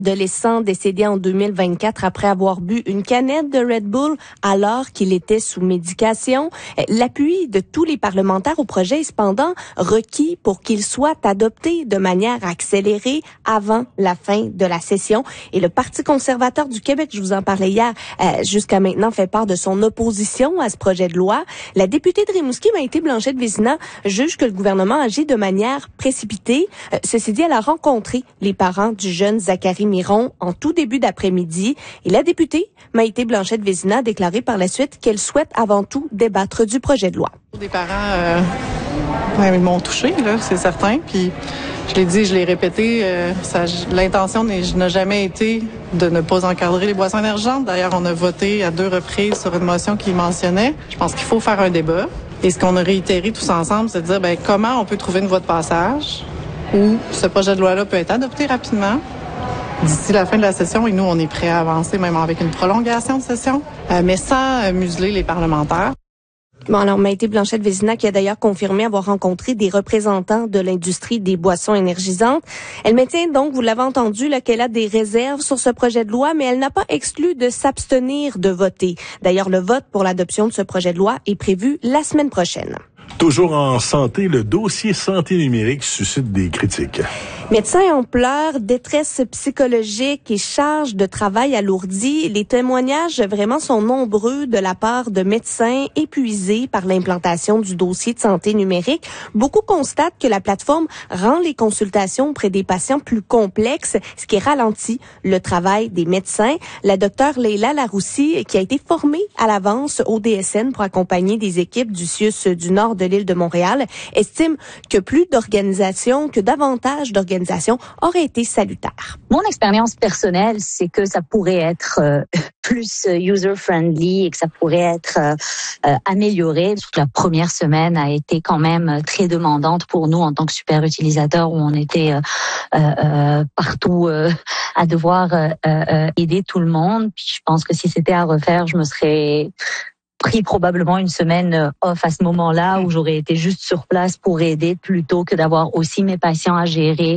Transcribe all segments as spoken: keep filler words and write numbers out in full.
Adolescent décédé en deux mille vingt-quatre après avoir bu une canette de Red Bull alors qu'il était sous médication. L'appui de tous les parlementaires au projet est cependant requis pour qu'il soit adopté de manière accélérée avant la fin de la session. Et le Parti conservateur du Québec, je vous en parlais hier, euh, jusqu'à maintenant fait part de son opposition à ce projet de loi. La députée de Rimouski, Maïté Blanchette-Vézina, juge que le gouvernement agit de manière précipitée. Euh, ceci dit, elle a rencontré les parents du jeune Zachary Miron en tout début d'après-midi. Et la députée, Maïté Blanchette-Vézina, a déclaré par la suite qu'elle souhaite avant tout débattre du projet de loi. Des parents, euh, ouais, ils m'ont touchée, là, c'est certain. Puis je l'ai dit, je l'ai répété, euh, ça, l'intention n'a jamais été de ne pas encadrer les boissons énergisantes. D'ailleurs, on a voté à deux reprises sur une motion qui mentionnait. Je pense qu'il faut faire un débat. Et ce qu'on a réitéré tous ensemble, c'est de dire ben, comment on peut trouver une voie de passage où ce projet de loi-là peut être adopté rapidement d'ici la fin de la session. Et nous, on est prêts à avancer, même avec une prolongation de session, euh, mais sans euh, museler les parlementaires. Bon, alors, Maïté Blanchette-Vézina, qui a d'ailleurs confirmé avoir rencontré des représentants de l'industrie des boissons énergisantes. Elle maintient donc, vous l'avez entendu, là, qu'elle a des réserves sur ce projet de loi, mais elle n'a pas exclu de s'abstenir de voter. D'ailleurs, le vote pour l'adoption de ce projet de loi est prévu la semaine prochaine. Toujours en santé, le dossier santé numérique suscite des critiques. Médecins en pleurs, détresse psychologique et charge de travail alourdie. Les témoignages vraiment sont nombreux de la part de médecins épuisés par l'implantation du dossier de santé numérique. Beaucoup constatent que la plateforme rend les consultations auprès des patients plus complexes, ce qui ralentit le travail des médecins. La docteure Leila Laroussi, qui a été formée à l'avance au D S N pour accompagner des équipes du C I U S du nord de l'île de Montréal, estime que plus d'organisations, que davantage d'organisations aurait été salutaire. Mon expérience personnelle, c'est que ça pourrait être euh, plus user-friendly et que ça pourrait être euh, euh, amélioré. Surtout la première semaine a été quand même très demandante pour nous en tant que super utilisateurs où on était euh, euh, partout euh, à devoir euh, euh, aider tout le monde. Puis je pense que si c'était à refaire, je me serais pris probablement une semaine off à ce moment-là où j'aurais été juste sur place pour aider plutôt que d'avoir aussi mes patients à gérer.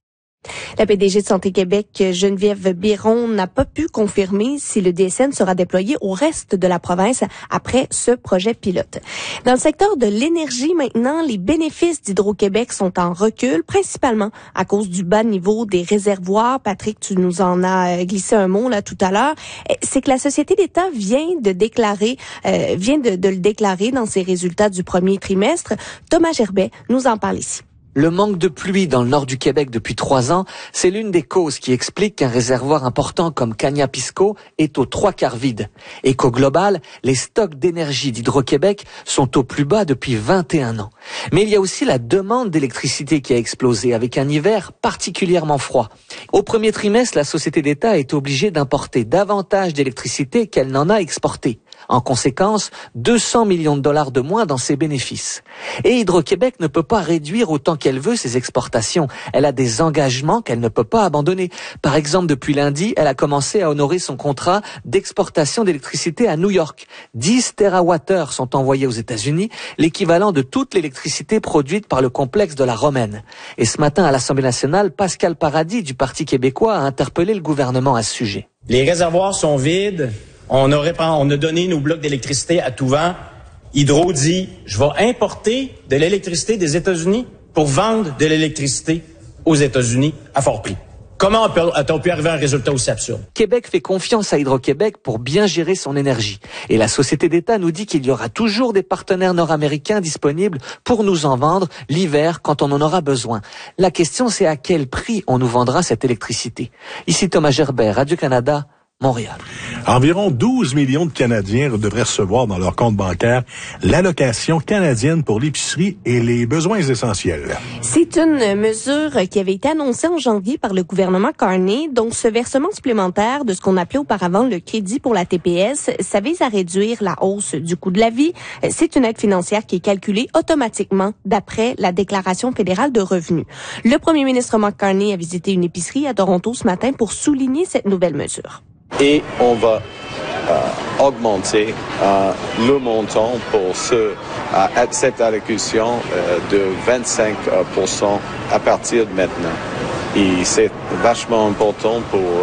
La P D G de Santé Québec, Geneviève Biron, n'a pas pu confirmer si le D S N sera déployé au reste de la province après ce projet pilote. Dans le secteur de l'énergie maintenant, les bénéfices d'Hydro-Québec sont en recul, principalement à cause du bas niveau des réservoirs. Patrick, tu nous en as glissé un mot là tout à l'heure. C'est que la Société d'État vient de déclarer, euh, vient de, de le déclarer dans ses résultats du premier trimestre. Thomas Gerbet nous en parle ici. Le manque de pluie dans le nord du Québec depuis trois ans, c'est l'une des causes qui explique qu'un réservoir important comme Kaniapisco est aux trois quarts vide. Et qu'au global, les stocks d'énergie d'Hydro-Québec sont au plus bas depuis vingt et un ans. Mais il y a aussi la demande d'électricité qui a explosé avec un hiver particulièrement froid. Au premier trimestre, la Société d'État est obligée d'importer davantage d'électricité qu'elle n'en a exporté. En conséquence, deux cents millions de dollars de moins dans ses bénéfices. Et Hydro-Québec ne peut pas réduire autant qu'elle veut ses exportations. Elle a des engagements qu'elle ne peut pas abandonner. Par exemple, depuis lundi, elle a commencé à honorer son contrat d'exportation d'électricité à New York. dix térawattheures sont envoyés aux États-Unis, l'équivalent de toute l'électricité produite par le complexe de la Romaine. Et ce matin, à l'Assemblée nationale, Pascal Paradis du Parti québécois a interpellé le gouvernement à ce sujet. Les réservoirs sont vides. On a, on a donné nos blocs d'électricité à tout vent. Hydro dit, je vais importer de l'électricité des États-Unis pour vendre de l'électricité aux États-Unis à fort prix. Comment a-t-on pu arriver à un résultat aussi absurde? Québec fait confiance à Hydro-Québec pour bien gérer son énergie. Et la Société d'État nous dit qu'il y aura toujours des partenaires nord-américains disponibles pour nous en vendre l'hiver quand on en aura besoin. La question, c'est à quel prix on nous vendra cette électricité. Ici Thomas Gerbet, Radio-Canada, Montréal. Environ douze millions de Canadiens devraient recevoir dans leur compte bancaire l'allocation canadienne pour l'épicerie et les besoins essentiels. C'est une mesure qui avait été annoncée en janvier par le gouvernement Carney. Donc, ce versement supplémentaire de ce qu'on appelait auparavant le crédit pour la T P S, ça vise à réduire la hausse du coût de la vie. C'est une aide financière qui est calculée automatiquement d'après la déclaration fédérale de revenus. Le premier ministre Mark Carney a visité une épicerie à Toronto ce matin pour souligner cette nouvelle mesure. Et on va euh, augmenter euh, le montant pour ce, euh, cette allocation euh, de vingt-cinq pour cent à partir de maintenant. Et c'est vachement important pour